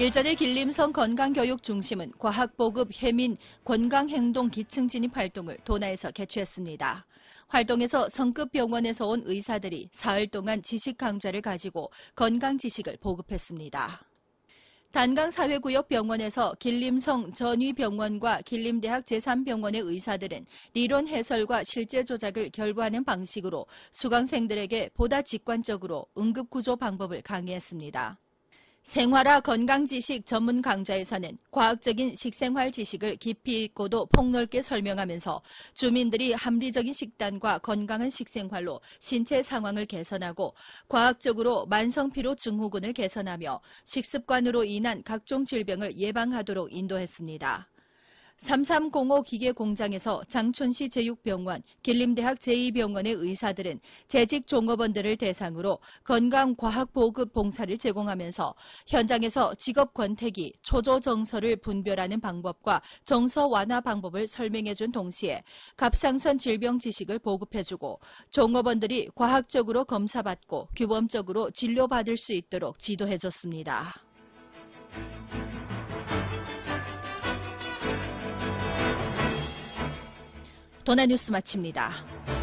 일전에 길림성 건강교육중심은 과학보급 해민 건강행동 기층진입 활동을 도내에서 개최했습니다. 활동에서 성급 병원에서 온 의사들이 사흘 동안 지식 강좌를 가지고 건강 지식을 보급했습니다. 단강사회구역 병원에서 길림성 전위병원과 길림대학 제3병원의 의사들은 리론 해설과 실제 조작을 결부하는 방식으로 수강생들에게 보다 직관적으로 응급구조 방법을 강의했습니다. 생활화 건강지식 전문 강좌에서는 과학적인 식생활 지식을 깊이 있고도 폭넓게 설명하면서 주민들이 합리적인 식단과 건강한 식생활로 신체 상황을 개선하고 과학적으로 만성피로 증후군을 개선하며 식습관으로 인한 각종 질병을 예방하도록 인도했습니다. 3305 기계공장에서 장촌시 제6병원, 길림대학 제2병원의 의사들은 재직 종업원들을 대상으로 건강과학보급 봉사를 제공하면서 현장에서 직업 권태기, 초조 정서를 분별하는 방법과 정서 완화 방법을 설명해준 동시에 갑상선 질병 지식을 보급해주고 종업원들이 과학적으로 검사받고 규범적으로 진료받을 수 있도록 지도해줬습니다. 도내 뉴스 마칩니다.